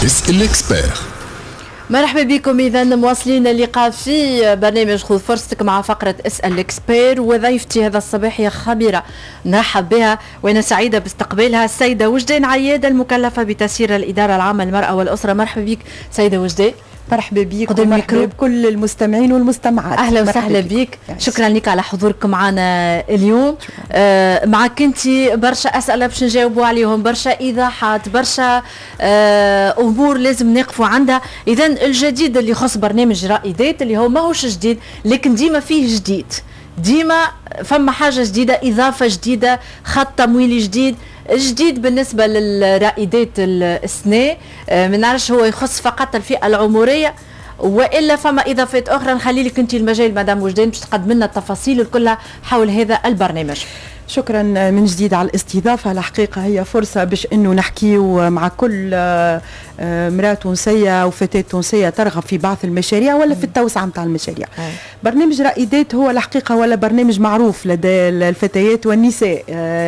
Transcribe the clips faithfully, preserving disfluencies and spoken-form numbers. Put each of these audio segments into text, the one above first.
اسأل الاكسبير. مرحبا بكم. إذا مواصلين اللقاء في برنامج خذ فرصتك مع فقرة اسأل الاكسبير، وضيفتي هذا الصباح هي خبيرة نرحب بها وأنا سعيدة باستقبالها السيدة وجدان عياد المكلفة بتسيير الإدارة العامة للمرأة والأسرة. مرحبا بك سيدة وجدان. مرحبا بيك ومرحبا بكل المستمعين والمستمعات. اهلا وسهلا بيك. شكرا لك على حضورك معنا اليوم. آه معك انت برشا اسئله باش نجاوبوا عليهم، برشا ايضاحات، برشا آه امور لازم نقفوا عندها. اذا الجديد اللي يخص برنامج رائدات اللي هو ماهوش جديد لكن ديما فيه جديد، ديما فما حاجه جديده، اضافه جديده، خط تمويلي جديد. جديد بالنسبة للرائدات السنة، ما نعرفش هو يخص فقط الفئة العمرية وإلا فما إضافات أخرى. نخلي لك أنت المجال مدام وجدان باش تقدم لنا التفاصيل كلها حول هذا البرنامج. شكرا من جديد على الاستضافة. الحقيقة هي فرصة باش انه نحكيو مع كل امرأة تونسية وفتاة تونسية ترغب في بعض المشاريع ولا في التوسعة متاع المشاريع. أي. برنامج رائدات هو الحقيقة ولا برنامج معروف لدى الفتيات والنساء،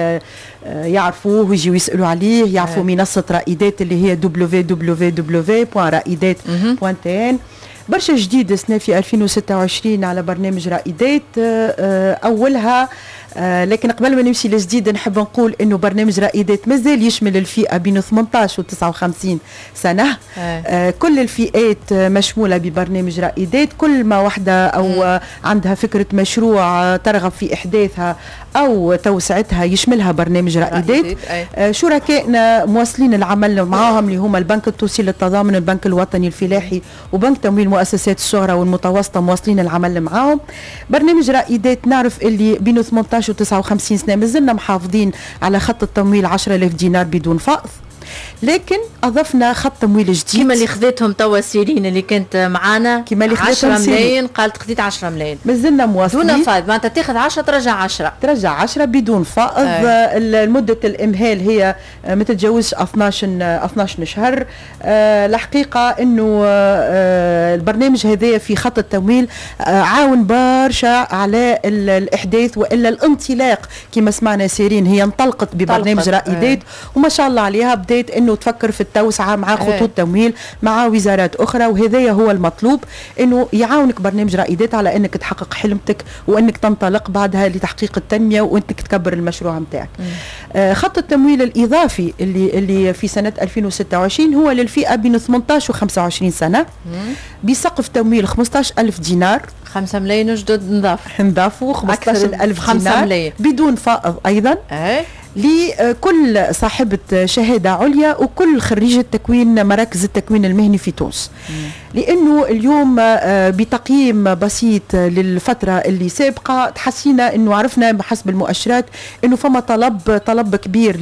يعرفوه ويجيو يسألوا عليه، يعرفوا منصة رائدات اللي هي دبليو دبليو دبليو دوت رائدات دوت تي ان. برشا جديد السنة في ألفين وستة وعشرين على برنامج رائدات. أولها آه لكن قبل ما نمشي لجديد نحب نقول انه برنامج رائدات مازال يشمل الفئه بين ثمانية عشر و تسعة وخمسين سنه. آه كل الفئات مشموله ببرنامج رائدات. كل ما وحده او آه عندها فكره مشروع ترغب في احداثها او توسعتها يشملها برنامج رائدات. آه شركائنا مواصلين العمل معاهم اللي هما البنك التونسي للتضامن، البنك الوطني الفلاحي، وبنك تمويل المؤسسات الصغرى والمتوسطه مواصلين العمل معاهم. برنامج رائدات نعرف اللي بين ثمانية عشر و تسعة وخمسين سنه مازلنا محافظين على خط التمويل عشرة آلاف دينار بدون فائض، لكن اضفنا خط تمويل جديد كما اللي خذيتهم توا سيرين اللي كانت معانا كما اللي عشرة ملايين، قالت خذيت عشرة ملايين مازلنا مواصلين دون فائض، معناتها تاخذ عشرة ترجع عشرة ترجع عشرة بدون فائض. مده الامهال هي ما تتجاوزش اثناش شهر. أه الحقيقه انه أه البرنامج هذا في خط التمويل أه عاون برشا على الاحداث والا الانطلاق كما سمعنا سيرين. هي انطلقت ببرنامج رائدات وما شاء الله عليها بدأت انه تفكر في التوسعه مع خطوط تمويل مع وزارات اخرى، وهذا هو المطلوب انه يعاونك برنامج رائدات على انك تحقق حلمتك وانك تنطلق بعدها لتحقيق التنميه وانك تكبر المشروع نتاعك. آه خط التمويل الاضافي اللي اللي في سنه ألفين وستة وعشرين هو للفئه بين ثمانية عشر و خمسة وعشرين سنه بسقف تمويل خمسة عشر ألف دينار. خمسة ملايين جدد نضاف نضافوا خمسة عشر ألف دينار بدون فائض ايضا. أي. لكل صاحبة شهادة عليا وكل خريجة تكوين مراكز التكوين المهني في تونس. مم. لأنه اليوم بتقييم بسيط للفترة اللي سابقة تحسينا أنه عرفنا بحسب المؤشرات أنه فما طلب طلب كبير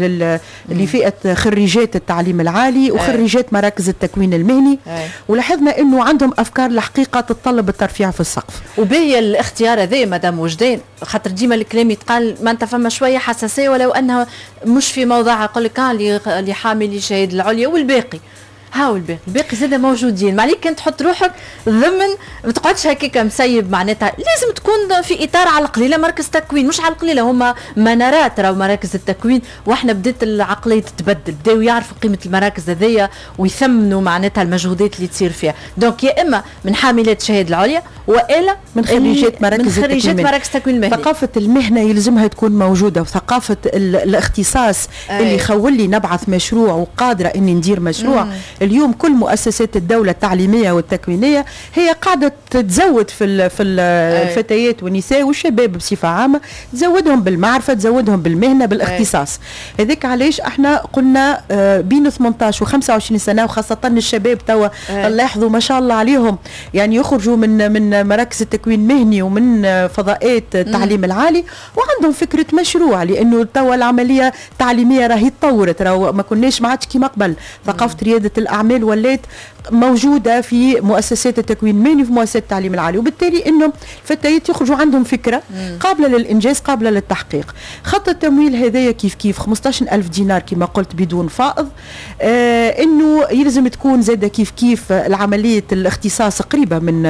لفئة خريجات التعليم العالي وخريجات مراكز التكوين المهني. أي. ولاحظنا أنه عندهم أفكار الحقيقة تتطلب الترفيع في السقف. وبهي الاختيار هذا مدام وجدان، خاطر ديما الكلام يتقال ما انت فما شوية حساسية ولو أنها مش في موضوع يقول لك اللي حامل الشهاده العليا والباقي هاو الباقي الباقي زاد موجودين. معليك كنت تحط روحك ضمن ما تقعدش هكاك مسيب، معناتها لازم تكون في اطار على القليله مركز تكوين، مش على القليله هما منارات راهو مراكز التكوين. واحنا بدات العقليه تتبدل، بداو يعرفوا قيمه المراكز هذيا ويثمنوا معناتها المجهودات اللي تصير فيها. دونك يا اما من حاملات الشهاده العليا والا من خريجات مراكز من خريجات مراكز التكوين المهني. ثقافه المهنه يلزمها تكون موجوده، وثقافه الاختصاص. أي. اللي يخول لي نبعث مشروع وقادره اني ندير مشروع. مم. اليوم كل مؤسسات الدولة التعليمية والتكوينية هي قاعدة تزود في ال في ال الفتيات والنساء والشباب بصفة عامة، تزودهم بالمعرفة، تزودهم بالمهنة بالاختصاص. هذيك علاش احنا قلنا بين ثمانية عشر و خمسة وعشرين سنة، وخاصة الشباب توا نلاحظوا ما شاء الله عليهم يعني يخرجوا من من مراكز التكوين المهني ومن فضاءات التعليم العالي وعندهم فكرة مشروع، لأنه توا العملية التعليمية راهي تطورت، راهو ما كناش ما عادش كيما قبل. ثقافة ريادة الأعمال ولات موجودة في مؤسسات التكوين المهني وفي مؤسسات التعليم العالي، وبالتالي انه الفتيات يخرجوا عندهم فكرة قابلة للإنجاز قابلة للتحقيق. خط التمويل هذايا كيف كيف خمسة عشر ألف دينار كما قلت بدون فائض. آه انه يلزم تكون زادة كيف كيف العملية الاختصاص قريبة من